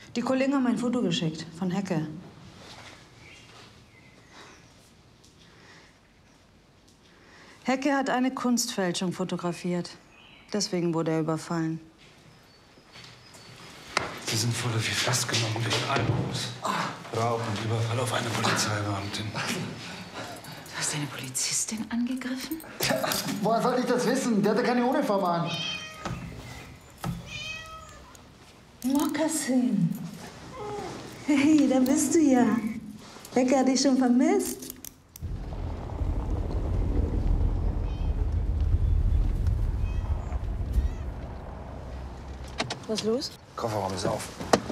Die Kollegen haben ein Foto geschickt von Hecke. Hecke hat eine Kunstfälschung fotografiert. Deswegen wurde er überfallen. Sie sind voll wie festgenommen wegen Albums. Raub und Überfall auf eine Polizeibeamtin. Du hast eine Polizistin angegriffen? Woher sollte ich das wissen? Der hatte keine Uniform an. Mokassin. Hey, da bist du ja. Hecke hat dich schon vermisst. Was ist los? Kofferraum ist auf.